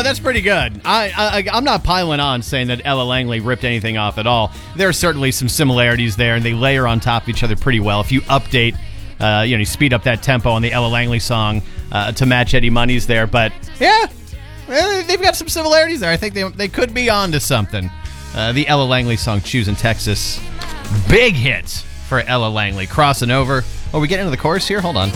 No, that's pretty good. I'm not piling on saying that Ella Langley ripped anything off at all. There are certainly some similarities there, and they layer on top of each other pretty well. If you update, you speed up that tempo on the Ella Langley song to match Eddie Money's there. But, yeah, they've got some similarities there. I think they could be on to something. The Ella Langley song, Choosing Texas. Big hit for Ella Langley. Crossing over. Oh, we getting into the chorus here? Hold on.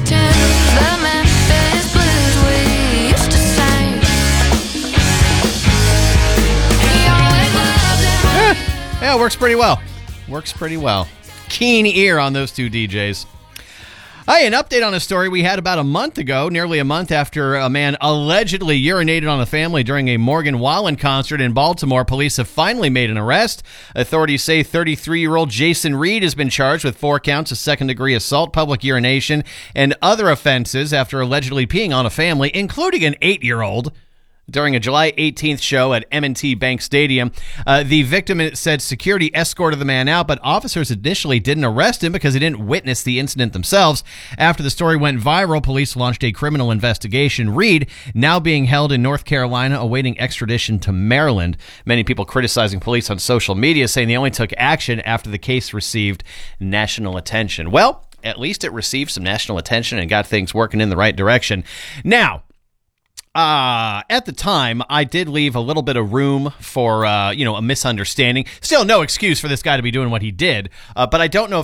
Yeah, it works pretty well. Works pretty well. Keen ear on those two DJs. Hey, an update on a story we had about a month ago, nearly a month after a man allegedly urinated on a family during a Morgan Wallen concert in Baltimore. Police have finally made an arrest. Authorities say 33-year-old Jason Reed has been charged with 4 counts of second-degree assault, public urination, and other offenses after allegedly peeing on a family, including an 8-year-old. During a July 18th show at M&T Bank Stadium, the victim said security escorted the man out, but officers initially didn't arrest him because they didn't witness the incident themselves. After the story went viral, police launched a criminal investigation. Reed now being held in North Carolina, awaiting extradition to Maryland. Many people criticizing police on social media, saying they only took action after the case received national attention. Well, at least it received some national attention and got things working in the right direction. Now, at the time, I did leave a little bit of room for, a misunderstanding. Still no excuse for this guy to be doing what he did, but I don't know if